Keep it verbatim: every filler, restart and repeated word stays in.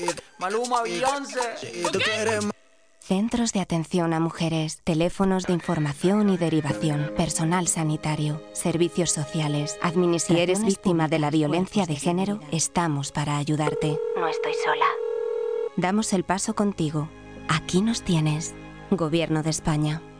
Maluma, Beyoncé. Centros de atención a mujeres, teléfonos de información y derivación, personal sanitario, servicios sociales, administración. Si eres víctima de la violencia de género, estamos para ayudarte. No estoy sola. Damos el paso contigo. Aquí nos tienes. Gobierno de España.